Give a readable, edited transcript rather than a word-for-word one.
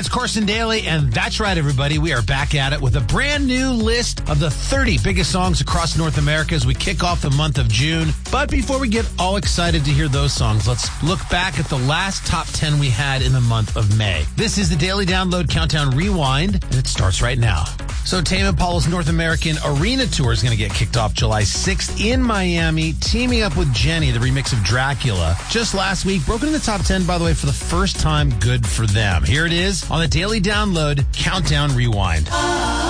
it's Carson Daly, and that's right, everybody. We are back at it with a brand new list of the 30 biggest songs across North America as we kick off the month of June. But before we get all excited to hear those songs, let's look back at the last top 10 we had in the month of May. This is the Daily Download Countdown Rewind, and it starts right now. So Tame Impala's North American Arena Tour is going to get kicked off July 6th in Miami, teaming up with Jenny, the remix of Dracula. Just last week, broken in the top 10, by the way, for the first time. Good for them. Here it is on the Daily Download Countdown Rewind.